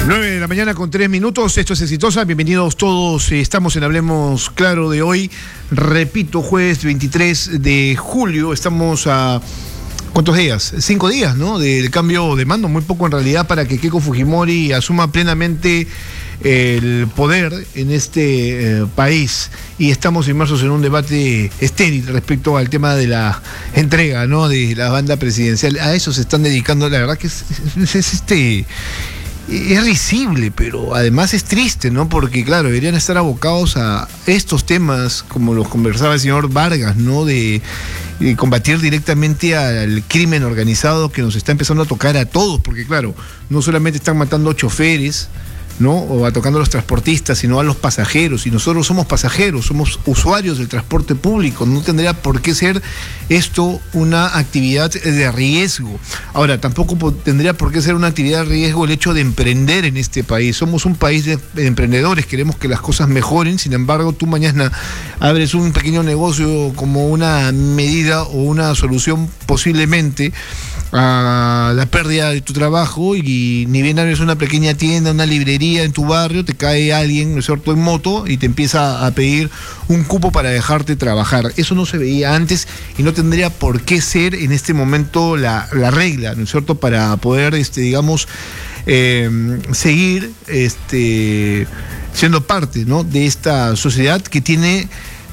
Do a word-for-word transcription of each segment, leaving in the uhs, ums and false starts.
nueve de la mañana con tres minutos, esto es Exitosa, bienvenidos todos, estamos en Hablemos Claro de hoy, repito, jueves veintitrés de julio, estamos a... ¿Cuántos días? Cinco días, ¿no? Del cambio de mando, muy poco en realidad para que Keiko Fujimori asuma plenamente el poder en este eh, país, y estamos inmersos en un debate estéril respecto al tema de la entrega, ¿no? De la banda presidencial. A eso se están dedicando, la verdad que es, es, es este... Es risible, pero además es triste, ¿no? Porque, claro, deberían estar abocados a estos temas, como los conversaba el señor Vargas, ¿no? De, de combatir directamente al crimen organizado que nos está empezando a tocar a todos, porque, claro, no solamente están matando choferes, ¿no? O atacando a los transportistas, sino a los pasajeros, y nosotros somos pasajeros, somos usuarios del transporte público, no tendría por qué ser esto una actividad de riesgo. Ahora, tampoco tendría por qué ser una actividad de riesgo el hecho de emprender en este país. Somos un país de, de emprendedores, queremos que las cosas mejoren, sin embargo, tú mañana abres un pequeño negocio como una medida o una solución posiblemente a la pérdida de tu trabajo, y ni bien abres una pequeña tienda, una librería en tu barrio, te cae alguien, ¿no es cierto?, en moto y te empieza a pedir un cupo para dejarte trabajar. Eso no se veía antes y no tendría por qué ser en este momento la, la regla, ¿no es cierto?, para poder, este, digamos, eh, seguir este, siendo parte, ¿no?, de esta sociedad que tiene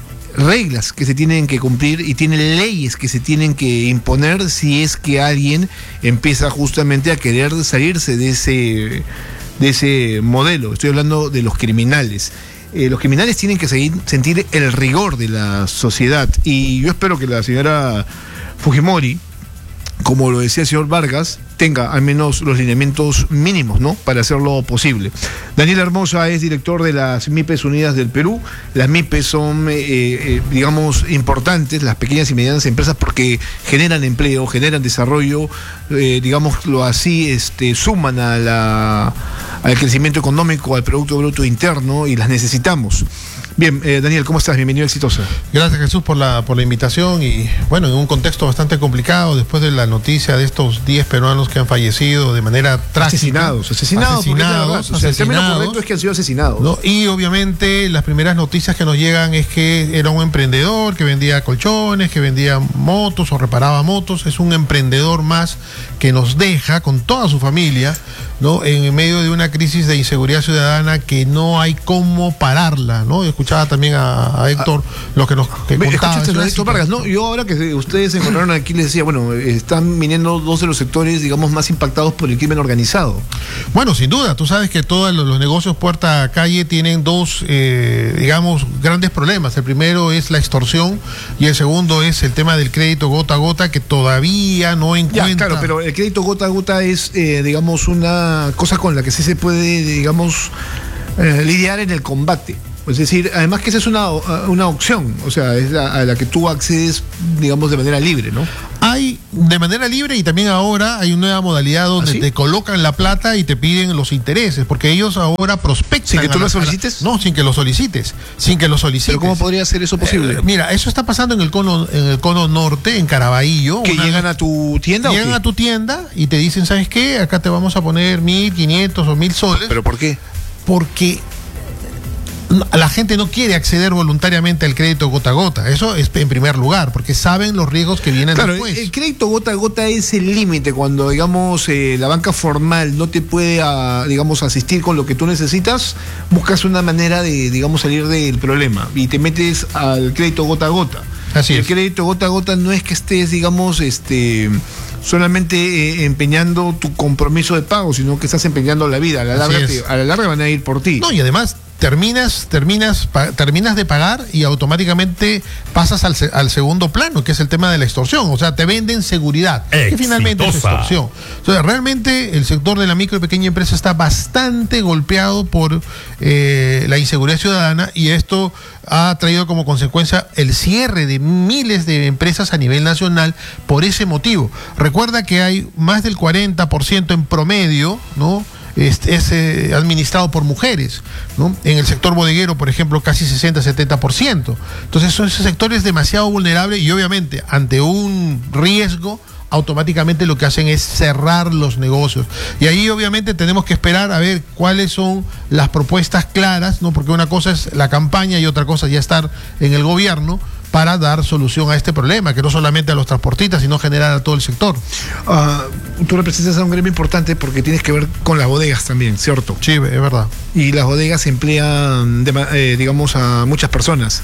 reglas que se tienen que cumplir y tiene leyes que se tienen que imponer si es que alguien empieza justamente a querer salirse de ese, de ese modelo. Estoy hablando de los criminales. Eh, los criminales tienen que seguir, sentir el rigor de la sociedad, y yo espero que la señora Fujimori, como lo decía el señor Vargas, tenga al menos los lineamientos mínimos, ¿no?, para hacerlo posible. Daniel Hermosa es director de las MIPES Unidas del Perú. Las MIPES son, eh, eh, digamos, importantes, las pequeñas y medianas empresas, porque generan empleo, generan desarrollo, eh, digámoslo así, este, suman a la, al crecimiento económico, al Producto Bruto Interno, y las necesitamos. Bien, eh, Daniel, ¿cómo estás? Bienvenido a Exitosa. Gracias, Jesús, por la, por la invitación, y bueno, en un contexto bastante complicado, después de la noticia de estos diez peruanos que han fallecido de manera trágica. Asesinados, asesinados, asesinados, o sea, el término correcto es que han sido asesinados, ¿no? Y obviamente las primeras noticias que nos llegan es que era un emprendedor que vendía colchones, que vendía motos o reparaba motos. Es un emprendedor más que nos deja con toda su familia, ¿no?, en medio de una crisis de inseguridad ciudadana que no hay cómo pararla, ¿no? Escuchaba también a, a Héctor ah, lo que nos que contaba. Escuchaste a Héctor Vargas, ¿no? Yo, ahora que ustedes se encontraron aquí, les decía, bueno, están viniendo dos de los sectores, digamos, más impactados por el crimen organizado. Bueno, sin duda, tú sabes que todos los negocios puerta a calle tienen dos, eh, digamos, grandes problemas. El primero es la extorsión y el segundo es el tema del crédito gota a gota, que todavía no encuentra. Ya, claro, pero el crédito gota a gota es, eh, digamos, una cosa con la que sí se puede, digamos, eh, lidiar en el combate. Es decir, además que esa es una, una opción, o sea, es la, a la que tú accedes, digamos, de manera libre, ¿no? Hay de manera libre, y también ahora hay una nueva modalidad donde ¿Ah, sí? te colocan la plata y te piden los intereses, porque ellos ahora prospectan. ¿Sin que tú lo solicites? La, no, sin que lo solicites, sin que lo solicites. ¿Pero cómo podría ser eso posible? Eh, mira, eso está pasando en el cono, en el cono norte, en Caraballo. ¿Que una, llegan a tu tienda? Llegan a tu tienda y te dicen, ¿sabes qué? Acá te vamos a poner mil quinientos o mil soles. ¿Pero por qué? Porque la gente no quiere acceder voluntariamente al crédito gota a gota. Eso es en primer lugar, porque saben los riesgos que vienen claro, después. El crédito gota a gota es el límite cuando, digamos, eh, la banca formal no te puede, a, digamos, asistir con lo que tú necesitas. Buscas una manera de, digamos, salir del problema y te metes al crédito gota a gota. Así el es. crédito gota a gota no es que estés, digamos, este solamente eh, empeñando tu compromiso de pago, sino que estás empeñando la vida. A la larga, te, a la larga van a ir por ti. No, y además terminas, terminas, pa, terminas de pagar y automáticamente pasas al, al segundo plano, que es el tema de la extorsión. O sea, te venden seguridad, Exitosa. Que finalmente es extorsión. O sea, realmente el sector de la micro y pequeña empresa está bastante golpeado por eh, la inseguridad ciudadana, y esto ha traído como consecuencia el cierre de miles de empresas a nivel nacional por ese motivo. Recuerda que hay más del cuarenta por ciento en promedio, ¿no?, es, es eh, administrado por mujeres, ¿no? En el sector bodeguero, por ejemplo, casi sesenta a setenta por ciento. Entonces, ese sector es demasiado vulnerable y obviamente ante un riesgo automáticamente lo que hacen es cerrar los negocios. Y ahí obviamente tenemos que esperar a ver cuáles son las propuestas claras, ¿no? Porque una cosa es la campaña y otra cosa ya estar en el gobierno para dar solución a este problema, que no solamente a los transportistas, sino generar a todo el sector. Uh, tú representas a un gremio importante porque tienes que ver con las bodegas también, ¿cierto? Sí, es verdad. Y las bodegas emplean, de, eh, digamos, a muchas personas.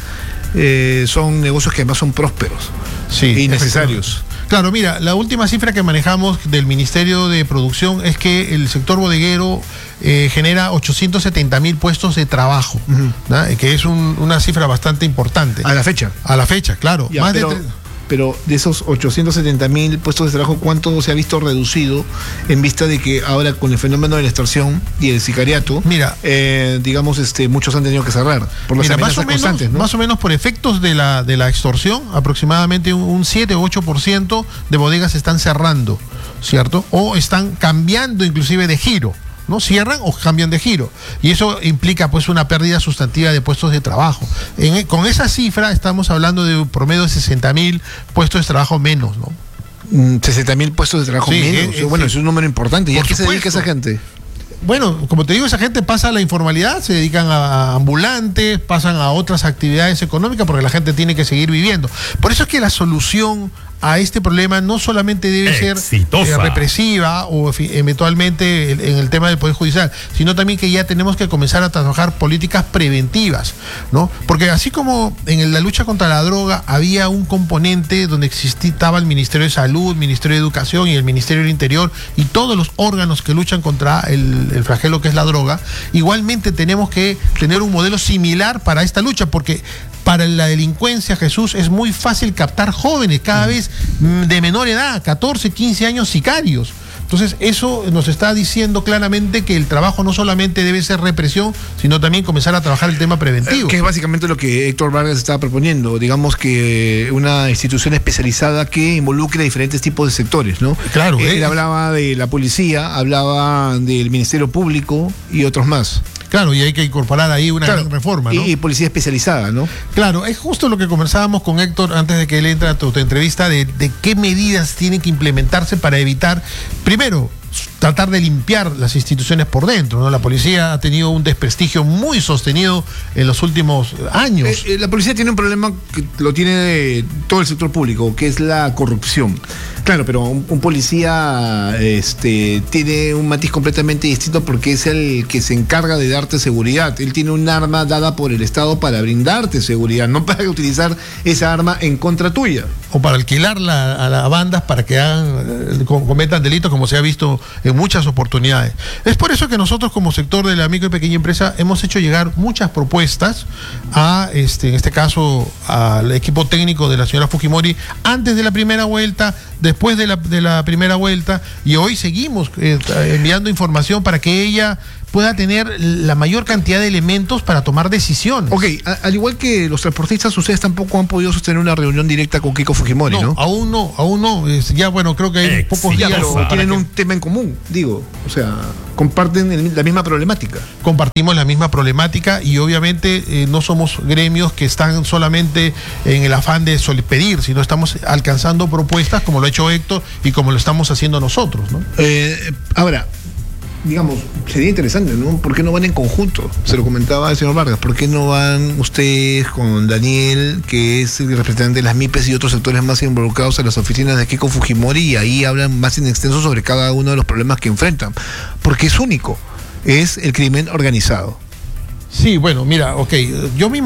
Eh, son negocios que además son prósperos, sí, y necesarios. Claro, mira, la última cifra que manejamos del Ministerio de Producción es que el sector bodeguero eh, genera ochocientos setenta mil puestos de trabajo, uh-huh. que es un, una cifra bastante importante. A la fecha. A la fecha, claro. Ya, Más pero, de tre- pero de esos ochocientos setenta mil puestos de trabajo, ¿cuánto se ha visto reducido en vista de que ahora con el fenómeno de la extorsión y el sicariato, mira, eh, digamos, este, muchos han tenido que cerrar por las mira, amenazas más o menos, constantes, ¿no? Más o menos por efectos de la, de la extorsión, aproximadamente un, un siete o ocho por ciento de bodegas están cerrando, ¿cierto? O están cambiando inclusive de giro, ¿no? Cierran o cambian de giro. Y eso implica pues una pérdida sustantiva de puestos de trabajo. En, con esa cifra estamos hablando de un promedio de sesenta mil puestos de trabajo menos, ¿no? sesenta mil puestos de trabajo sí, menos. Es, bueno, es, es un número importante. ¿Y a qué se dedica esa gente? Bueno, como te digo, esa gente pasa a la informalidad, se dedican a ambulantes, pasan a otras actividades económicas porque la gente tiene que seguir viviendo. Por eso es que la solución a este problema no solamente debe Exitosa. ser eh, represiva o eventualmente en el tema del Poder Judicial, sino también que ya tenemos que comenzar a trabajar políticas preventivas, ¿no? Porque así como en la lucha contra la droga había un componente donde existía el Ministerio de Salud, Ministerio de Educación y el Ministerio del Interior y todos los órganos que luchan contra el, el flagelo que es la droga, igualmente tenemos que tener un modelo similar para esta lucha, porque para la delincuencia, Jesús, es muy fácil captar jóvenes, cada vez de menor edad, catorce, quince años, sicarios. Entonces, eso nos está diciendo claramente que el trabajo no solamente debe ser represión, sino también comenzar a trabajar el tema preventivo. Que es básicamente lo que Héctor Vargas estaba proponiendo, digamos que una institución especializada que involucre a diferentes tipos de sectores, ¿no? Claro. Él eh, hablaba de la policía, hablaba del Ministerio Público y otros más. Claro, y hay que incorporar ahí una claro, gran reforma, ¿no? Y, y policía especializada, ¿no? Claro, es justo lo que conversábamos con Héctor antes de que él entre a tu, tu entrevista, de, de qué medidas tienen que implementarse para evitar, primero, tratar de limpiar las instituciones por dentro, ¿no? La policía ha tenido un desprestigio muy sostenido en los últimos años. Eh, eh, la policía tiene un problema que lo tiene todo el sector público, que es la corrupción. Claro, pero un, un policía este, tiene un matiz completamente distinto porque es el que se encarga de darte seguridad. Él tiene un arma dada por el Estado para brindarte seguridad, no para utilizar esa arma en contra tuya. O para alquilarla a las bandas para que hagan, cometan delitos, como se ha visto en muchas oportunidades. Es por eso que nosotros como sector de la micro y pequeña empresa hemos hecho llegar muchas propuestas a, este, en este caso, al equipo técnico de la señora Fujimori antes de la primera vuelta, después de la, de la primera vuelta, y hoy seguimos eh, enviando información para que ella pueda tener la mayor cantidad de elementos para tomar decisiones. Ok, a, al igual que los transportistas, ustedes tampoco han podido sostener una reunión directa con Keiko Fujimori, ¿no? No, aún no, aún no. Es, ya, bueno, creo que hay Exitosa. pocos días. Pero tienen que... un tema en común, digo. O sea, comparten el, la misma problemática. Compartimos la misma problemática y obviamente eh, no somos gremios que están solamente en el afán de pedir, sino estamos alcanzando propuestas como lo ha hecho Héctor y como lo estamos haciendo nosotros, ¿no? Eh, ahora, digamos, sería interesante, ¿no? ¿Por qué no van en conjunto? Se lo comentaba el señor Vargas. ¿Por qué no van ustedes con Daniel, que es el representante de las M I P E S y otros sectores más involucrados en las oficinas de Keiko Fujimori, y ahí hablan más en extenso sobre cada uno de los problemas que enfrentan? Porque es único, es el crimen organizado. Sí, bueno, mira, ok, yo me